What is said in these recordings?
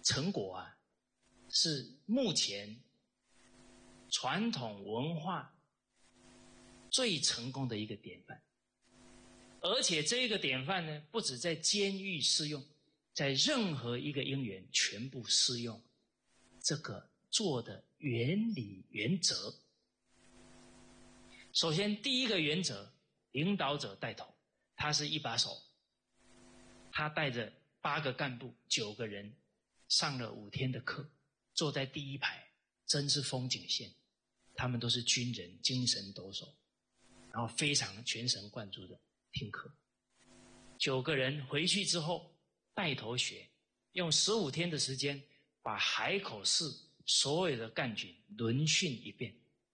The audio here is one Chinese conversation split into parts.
成果啊，是目前传统文化最成功的一个典范。而且这个典范呢，不止在监狱适用，在任何一个因缘全部适用这个做的原理原则。首先第一个原则，领导者带头，他是一把手，他带着8个干部9个人上了5天的课，坐在第一排，真是风景线。他们都是军人，精神抖擞，然后非常全神贯注的听课。9个人回去之后带头学，用15天的时间把海口市所有的干警轮训一遍。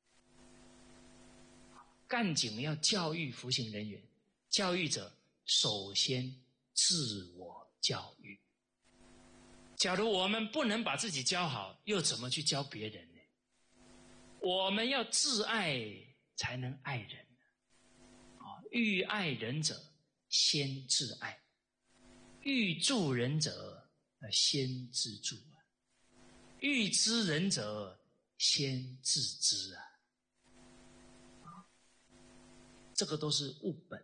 干警要教育服刑人员，教育者首先自我教育。假如我们不能把自己教好，又怎么去教别人呢？我们要自爱才能爱人。欲爱人者先自爱，欲助人者先自助，欲知人者先自知啊。这个都是务本，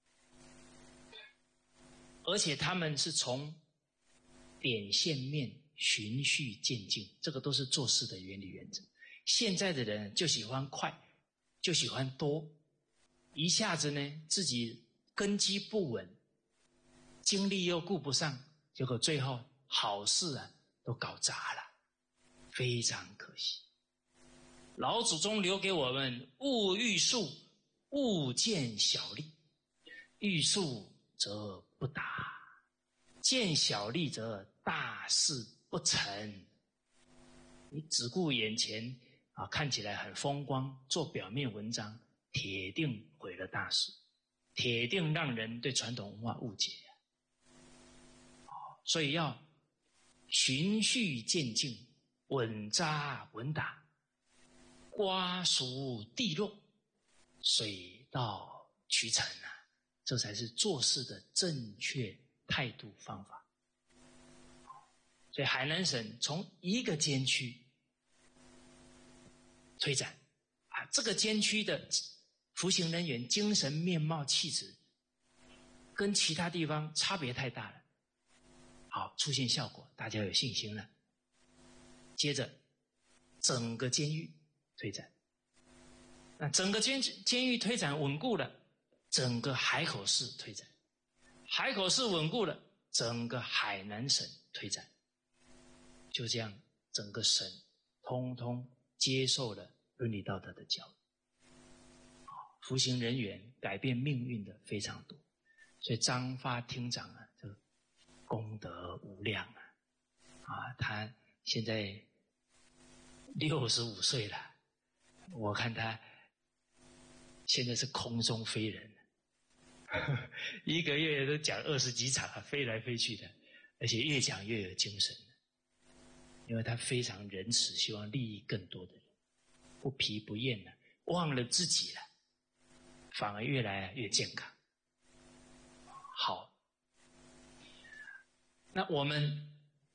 而且他们是从点线面循序渐进，这个都是做事的原理原则。现在的人就喜欢快，就喜欢多，一下子呢自己根基不稳，精力又顾不上，结果最后好事啊都搞砸了，非常可惜。老祖宗留给我们勿欲速，勿见小利，欲速则不达，见小利则大事不成。你只顾眼前看起来很风光，做表面文章，铁定毁了大事，铁定让人对传统文化误解所以要循序渐进，稳扎稳打，瓜熟蒂落，水到渠成这才是做事的正确态度方法。所以海南省从一个监区推展这个监区的服刑人员精神面貌气质跟其他地方差别太大了，好，出现效果，大家有信心了。接着整个监狱推展，那整个监狱推展稳固了，整个海口市推展，海口市稳固了，整个海南省推展，就这样整个省通通接受了伦理道德的教育。服刑人员改变命运的非常多，所以张发厅长这功德无量他现在65岁了，我看他现在是空中飞人一个月都讲20几场飞来飞去的，而且越讲越有精神，因为他非常仁慈，希望利益更多的人，不疲不厌忘了自己了，反而越来越健康。好，那我们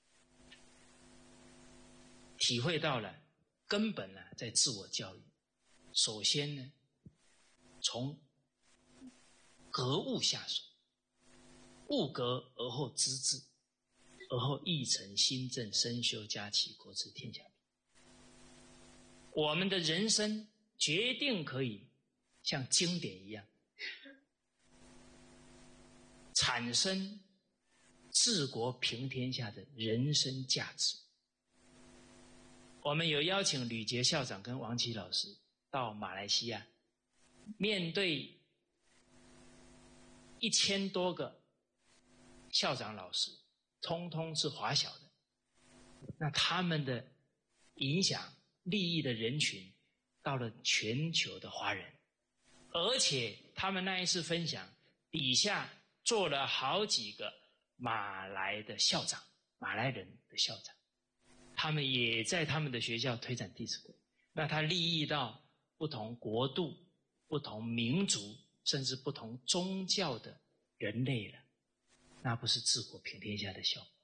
体会到了根本在自我教育。首先呢，从格物下手，物格而后知至，而后意诚心正，身修家齐，国治天下平。我们的人生决定可以像经典一样产生治国平天下的人生价值。我们有邀请吕杰校长跟王琦老师到马来西亚，面对1000多个校长老师，通通是华小的，那他们的影响利益的人群到了全球的华人，而且他们那一次分享底下做了好几个马来的校长，马来人的校长，他们也在他们的学校推展《弟子规》，那他利益到不同国度、不同民族，甚至不同宗教的人类了，那不是治国平天下的效果。